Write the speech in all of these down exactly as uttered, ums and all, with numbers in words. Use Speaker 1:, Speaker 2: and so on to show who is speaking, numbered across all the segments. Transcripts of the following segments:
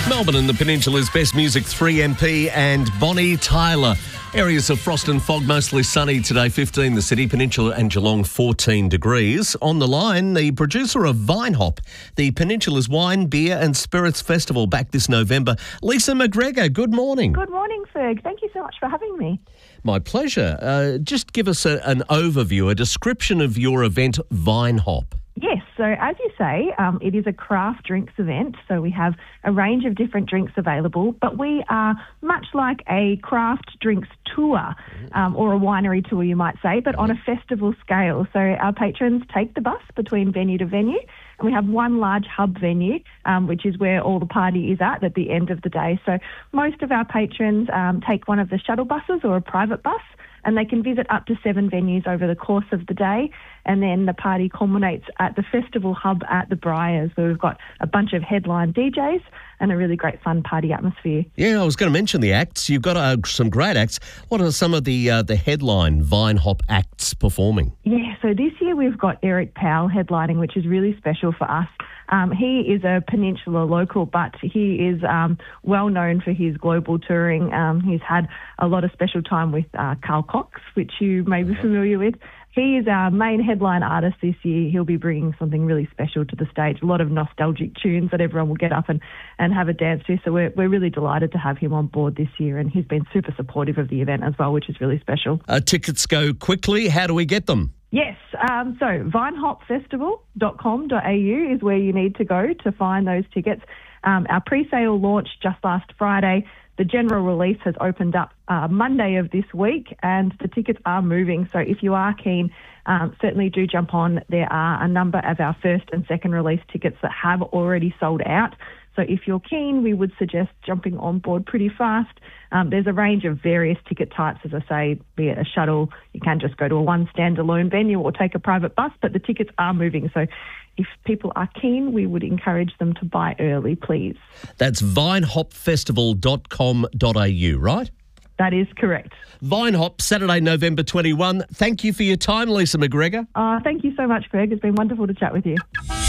Speaker 1: Melbourne and the Peninsula's best music, three M P and Bonnie Tyler. Areas of frost and fog, mostly sunny today, fifteen the city, Peninsula and Geelong fourteen degrees. On the line, the producer of Vine Hop, the Peninsula's wine, beer and spirits festival back this November. Lisa McGregor, good morning.
Speaker 2: Good morning, Ferg. Thank you so much for having me.
Speaker 1: My pleasure. Uh, just give us a, an overview, a description of your event, Vine Hop.
Speaker 2: Yes, so as you say, um, it is a craft drinks event. So we have a range of different drinks available, but we are much like a craft drinks tour um, or a winery tour, you might say, but on a festival scale. So our patrons take the bus between venue to venue, and we have one large hub venue, um, which is where all the party is at at the end of the day. So most of our patrons um, take one of the shuttle buses or a private bus, and they can visit up to seven venues over the course of the day. And then the party culminates at the festival hub at the Briars, where we've got a bunch of headline D Js and a really great fun party atmosphere.
Speaker 1: Yeah, I was going to mention the acts. You've got uh, some great acts. What are some of the uh, the headline Vine Hop acts performing?
Speaker 2: Yeah, so this year we've got Eric Powell headlining, which is really special for us. Um, he is a Peninsula local, but he is um, well known for his global touring. Um, he's had a lot of special time with uh, Carl Cox, which you may be familiar with. He is our main headline artist this year. He'll be bringing something really special to the stage, a lot of nostalgic tunes that everyone will get up and, and have a dance to. So we're, we're really delighted to have him on board this year, and he's been super supportive of the event as well, which is really special.
Speaker 1: Uh, tickets go quickly. How do we get them?
Speaker 2: Yes, um, so vine hop festival dot com dot a u is where you need to go to find those tickets. Um, our pre-sale launched just last Friday. The general release has opened up uh, Monday of this week, and the tickets are moving. So if you are keen, um, certainly do jump on. There are a number of our first and second release tickets that have already sold out. So if you're keen, we would suggest jumping on board pretty fast. Um, there's a range of various ticket types, as I say, be it a shuttle. You can just go to a one standalone venue or take a private bus, but the tickets are moving. So if people are keen, we would encourage them to buy early, please.
Speaker 1: That's vine hop festival dot com dot a u, right?
Speaker 2: That is correct.
Speaker 1: Vine Hop, Saturday, November twenty-first. Thank you for your time, Lisa McGregor.
Speaker 2: Uh, thank you so much, Greg. It's been wonderful to chat with you.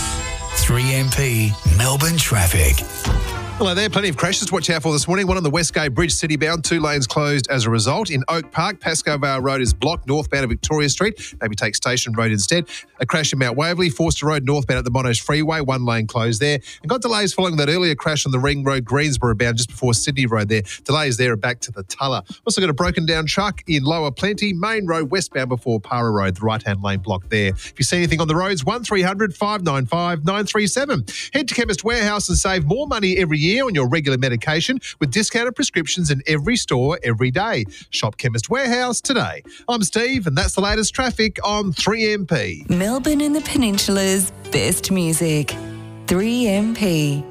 Speaker 3: three M P Melbourne traffic.
Speaker 4: Hello there. Plenty of crashes to watch out for this morning. One on the Westgate Bridge, city-bound. Two lanes closed as a result. In Oak Park, Pascoe Vale Road is blocked northbound of Victoria Street. Maybe take Station Road instead. A crash in Mount Waverley. Forster Road northbound at the Monash Freeway. One lane closed there. And got delays following that earlier crash on the Ring Road, Greensboro bound just before Sydney Road there. Delays there are back to the Tulla. Also got a broken down truck in Lower Plenty. Main Road westbound before Para Road. The right-hand lane blocked there. If you see anything on the roads, one three hundred five nine five nine three seven. Head to Chemist Warehouse and save more money every year on your regular medication with discounted prescriptions in every store every day. Shop Chemist Warehouse today. I'm Steve, and that's the latest traffic on three M P.
Speaker 5: Melbourne and the Peninsula's best music. three M P.